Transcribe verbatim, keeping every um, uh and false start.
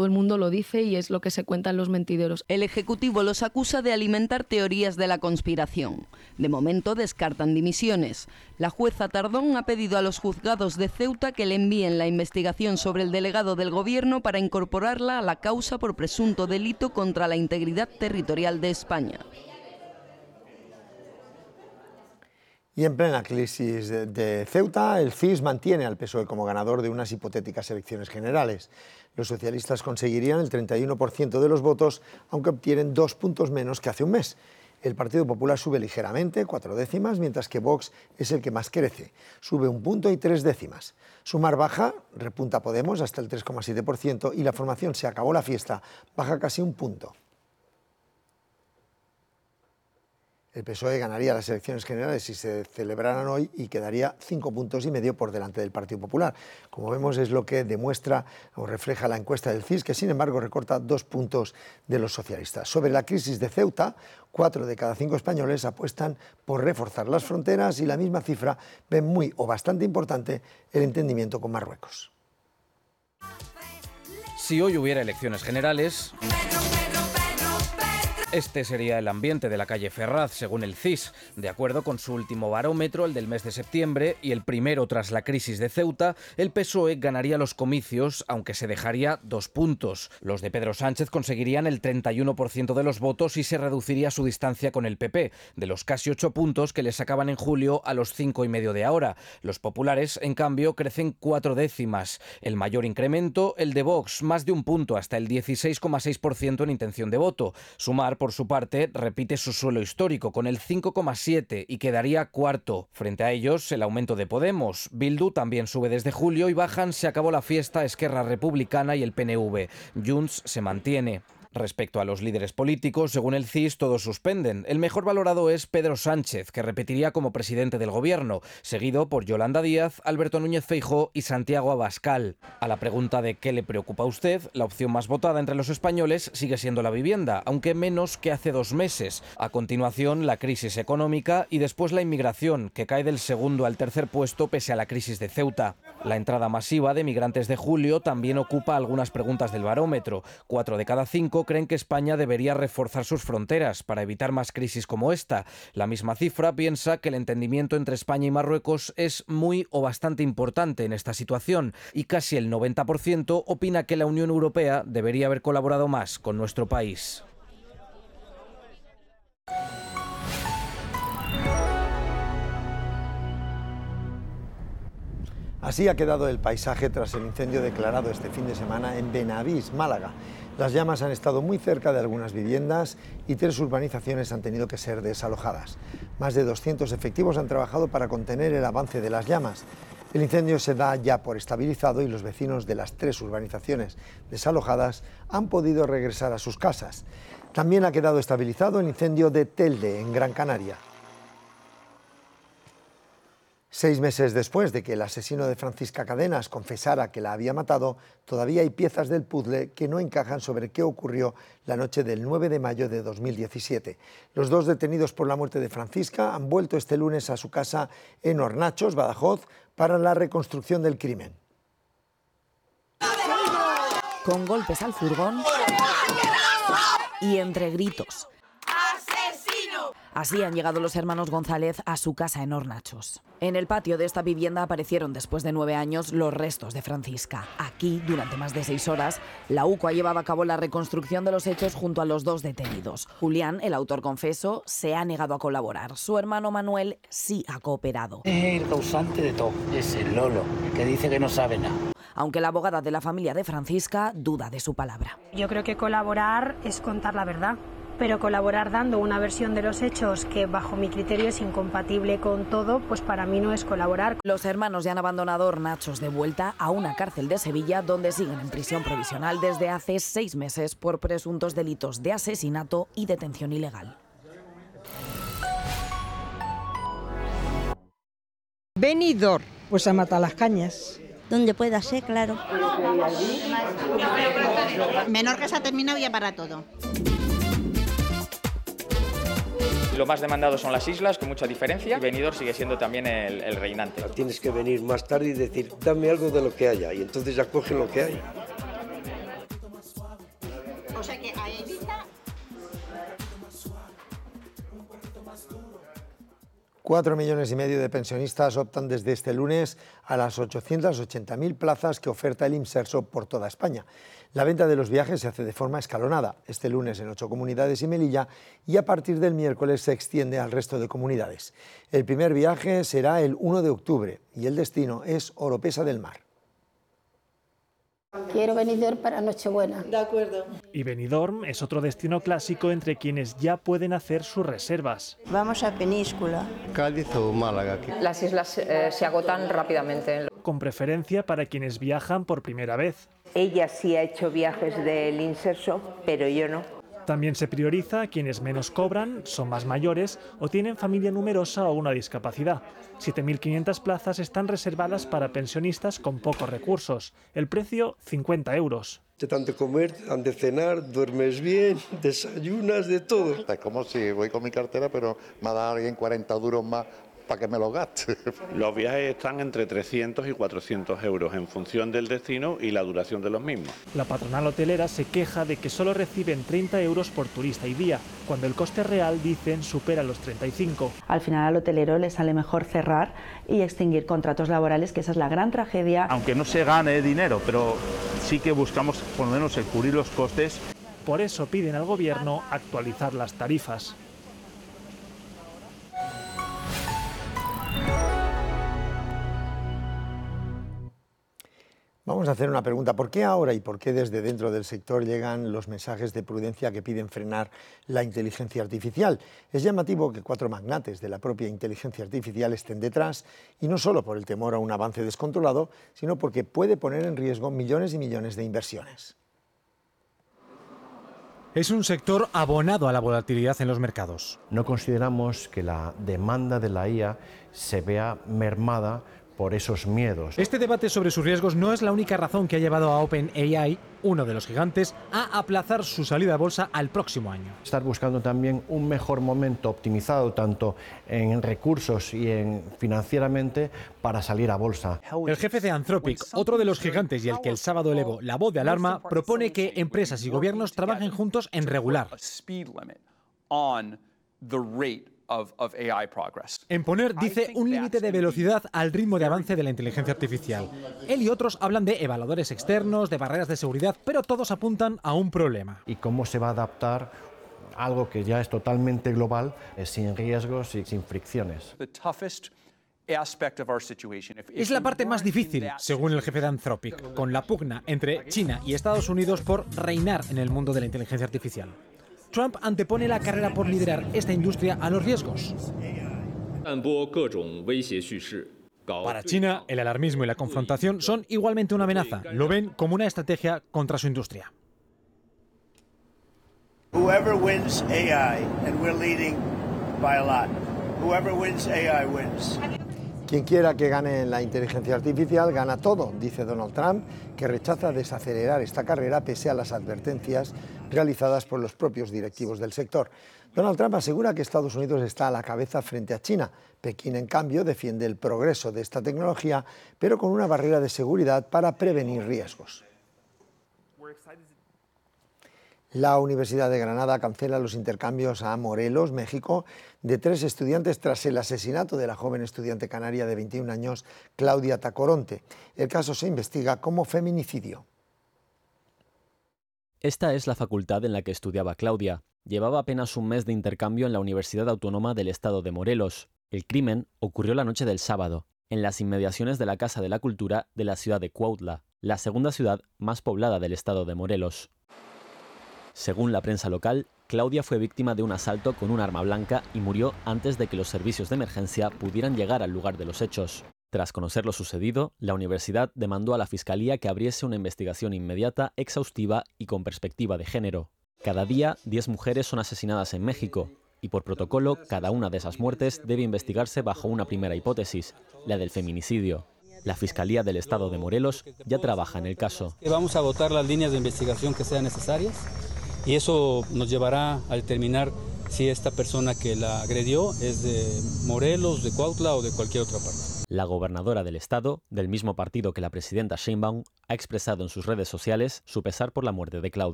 todo el mundo lo dice y es lo que se cuenta en los mentideros. El Ejecutivo los acusa de alimentar teorías de la conspiración. De momento descartan dimisiones. La jueza Tardón ha pedido a los juzgados de Ceuta que le envíen la investigación sobre el delegado del Gobierno para incorporarla a la causa por presunto delito contra la integridad territorial de España. Y en plena crisis de Ceuta, el C I S mantiene al P S O E como ganador de unas hipotéticas elecciones generales. Los socialistas conseguirían el treinta y uno por ciento de los votos, aunque obtienen dos puntos menos que hace un mes. El Partido Popular sube ligeramente, cuatro décimas, mientras que Vox es el que más crece. Sube un punto y tres décimas. Sumar baja, repunta Podemos hasta el tres coma siete por ciento y la formación Se Acabó la Fiesta baja casi un punto. El P S O E ganaría las elecciones generales si se celebraran hoy y quedaría cinco puntos y medio por delante del Partido Popular. Como vemos, es lo que demuestra o refleja la encuesta del C I S, que sin embargo recorta dos puntos de los socialistas. Sobre la crisis de Ceuta, cuatro de cada cinco españoles apuestan por reforzar las fronteras y la misma cifra ven muy o bastante importante el entendimiento con Marruecos. Si hoy hubiera elecciones generales, este sería el ambiente de la calle Ferraz, según el C I S. De acuerdo con su último barómetro, el del mes de septiembre, y el primero tras la crisis de Ceuta, el P S O E ganaría los comicios, aunque se dejaría dos puntos. Los de Pedro Sánchez conseguirían el treinta y uno por ciento de los votos y se reduciría su distancia con el P P, de los casi ocho puntos que le sacaban en julio a los cinco y medio de ahora. Los populares, en cambio, crecen cuatro décimas. El mayor incremento, el de Vox, más de un punto, hasta el dieciséis coma seis por ciento en intención de voto. Sumar, por su parte, repite su suelo histórico con el cinco coma siete y quedaría cuarto. Frente a ellos, el aumento de Podemos. Bildu también sube desde julio y bajan Se Acabó la Fiesta, Esquerra Republicana y el P N V. Junts se mantiene. Respecto a los líderes políticos, según el C I S, todos suspenden. El mejor valorado es Pedro Sánchez, que repetiría como presidente del gobierno, seguido por Yolanda Díaz, Alberto Núñez Feijóo y Santiago Abascal. A la pregunta de ¿qué le preocupa a usted?, la opción más votada entre los españoles sigue siendo la vivienda, aunque menos que hace dos meses. A continuación, la crisis económica y después la inmigración, que cae del segundo al tercer puesto pese a la crisis de Ceuta. La entrada masiva de migrantes de julio también ocupa algunas preguntas del barómetro. Cuatro de cada cinco creen que España debería reforzar sus fronteras para evitar más crisis como esta. La misma cifra piensa que el entendimiento entre España y Marruecos es muy o bastante importante en esta situación y casi el noventa por ciento opina que la Unión Europea debería haber colaborado más con nuestro país. Así ha quedado el paisaje tras el incendio declarado este fin de semana en Benavís, Málaga. Las llamas han estado muy cerca de algunas viviendas y tres urbanizaciones han tenido que ser desalojadas. Más de doscientos efectivos han trabajado para contener el avance de las llamas. El incendio se da ya por estabilizado y los vecinos de las tres urbanizaciones desalojadas han podido regresar a sus casas. También ha quedado estabilizado el incendio de Telde, en Gran Canaria. Seis meses después de que el asesino de Francisca Cadenas confesara que la había matado, todavía hay piezas del puzzle que no encajan sobre qué ocurrió la noche del nueve de mayo de dos mil diecisiete. Los dos detenidos por la muerte de Francisca han vuelto este lunes a su casa en Hornachos, Badajoz, para la reconstrucción del crimen. Con golpes al furgón y entre gritos. Así han llegado los hermanos González a su casa en Hornachos. En el patio de esta vivienda aparecieron después de nueve años los restos de Francisca. Aquí, durante más de seis horas, la UCO ha llevado a cabo la reconstrucción de los hechos junto a los dos detenidos. Julián, el autor confeso, se ha negado a colaborar. Su hermano Manuel sí ha cooperado. Es el causante de todo, es el Lolo, que dice que no sabe nada. Aunque la abogada de la familia de Francisca duda de su palabra. Yo creo que colaborar es contar la verdad. Pero colaborar dando una versión de los hechos que bajo mi criterio es incompatible con todo, pues para mí no es colaborar. Los hermanos ya han abandonado Hornachos de vuelta a una cárcel de Sevilla donde siguen en prisión provisional desde hace seis meses por presuntos delitos de asesinato y detención ilegal. Benidorm, pues a Matalascañas. Donde pueda ser, claro. Menorca se ha terminado ya para todo. Lo más demandado son las islas, con mucha diferencia. Benidorm sigue siendo también el, el reinante. Tienes que venir más tarde y decir, dame algo de lo que haya, y entonces ya cogen lo que hay. O sea que a Ibiza... Cuatro millones y medio de pensionistas optan desde este lunes a las ochocientas ochenta mil plazas que oferta el Imserso por toda España. La venta de los viajes se hace de forma escalonada, este lunes en ocho comunidades y Melilla, y a partir del miércoles se extiende al resto de comunidades. El primer viaje será el uno de octubre y el destino es Oropesa del Mar. Quiero Benidorm para Nochebuena. De acuerdo. Y Benidorm es otro destino clásico entre quienes ya pueden hacer sus reservas. Vamos a Península. Cádiz o Málaga. Las islas eh, se agotan rápidamente. Con preferencia para quienes viajan por primera vez. Ella sí ha hecho viajes del Imserso, pero yo no. También se prioriza a quienes menos cobran, son más mayores o tienen familia numerosa o una discapacidad. siete mil quinientas plazas están reservadas para pensionistas con pocos recursos. El precio, cincuenta euros. Te dan de comer, te dan de cenar, duermes bien, desayunas, de todo. Es como si voy con mi cartera, pero me ha dado alguien cuarenta duros más para que me lo gaste. Los viajes están entre trescientos y cuatrocientos euros en función del destino y la duración de los mismos. La patronal hotelera se queja de que solo reciben treinta euros por turista y día, cuando el coste real, dicen, supera los treinta y cinco. Al final al hotelero le sale mejor cerrar y extinguir contratos laborales, que esa es la gran tragedia. Aunque no se gane dinero, pero sí que buscamos por lo menos el cubrir los costes. Por eso piden al gobierno actualizar las tarifas. Vamos a hacer una pregunta. ¿Por qué ahora y por qué desde dentro del sector llegan los mensajes de prudencia que piden frenar la inteligencia artificial? Es llamativo que cuatro magnates de la propia inteligencia artificial estén detrás, y no solo por el temor a un avance descontrolado, sino porque puede poner en riesgo millones y millones de inversiones. Es un sector abonado a la volatilidad en los mercados. No consideramos que la demanda de la I A se vea mermada por esos miedos. Este debate sobre sus riesgos no es la única razón que ha llevado a OpenAI, uno de los gigantes, a aplazar su salida a bolsa al próximo año. Estar buscando también un mejor momento optimizado tanto en recursos y en financieramente para salir a bolsa. El jefe de Anthropic, otro de los gigantes y el que el sábado elevó la voz de alarma, propone que empresas y gobiernos trabajen juntos en regular. En poner, dice, un límite de velocidad al ritmo de avance de la inteligencia artificial. Él y otros hablan de evaluadores externos, de barreras de seguridad, pero todos apuntan a un problema. ¿Y cómo se va a adaptar algo que ya es totalmente global, sin riesgos y sin fricciones? Es la parte más difícil, según el jefe de Anthropic, con la pugna entre China y Estados Unidos por reinar en el mundo de la inteligencia artificial. Trump antepone la carrera por liderar esta industria a los riesgos. Para China, el alarmismo y la confrontación son igualmente una amenaza. Lo ven como una estrategia contra su industria. Whoever wins A I, and we're leading by a lot. Whoever wins A I wins. Quien quiera que gane en la inteligencia artificial gana todo, dice Donald Trump, que rechaza desacelerar esta carrera pese a las advertencias realizadas por los propios directivos del sector. Donald Trump asegura que Estados Unidos está a la cabeza frente a China. Pekín, en cambio, defiende el progreso de esta tecnología, pero con una barrera de seguridad para prevenir riesgos. La Universidad de Granada cancela los intercambios a Morelos, México, de tres estudiantes tras el asesinato de la joven estudiante canaria de veintiún años, Claudia Tacoronte. El caso se investiga como feminicidio. Esta es la facultad en la que estudiaba Claudia. Llevaba apenas un mes de intercambio en la Universidad Autónoma del Estado de Morelos. El crimen ocurrió la noche del sábado, en las inmediaciones de la Casa de la Cultura de la ciudad de Cuautla, la segunda ciudad más poblada del estado de Morelos. Según la prensa local, Claudia fue víctima de un asalto con un arma blanca y murió antes de que los servicios de emergencia pudieran llegar al lugar de los hechos. Tras conocer lo sucedido, la universidad demandó a la Fiscalía que abriese una investigación inmediata, exhaustiva y con perspectiva de género. Cada día, diez mujeres son asesinadas en México, y por protocolo, cada una de esas muertes debe investigarse bajo una primera hipótesis, la del feminicidio. La Fiscalía del Estado de Morelos ya trabaja en el caso. Vamos a agotar las líneas de investigación que sean necesarias, y eso nos llevará a determinar si esta persona que la agredió es de Morelos, de Cuautla o de cualquier otra parte. La gobernadora del estado, del mismo partido que la presidenta Sheinbaum, ha expresado en sus redes sociales su pesar por la muerte de Claudia.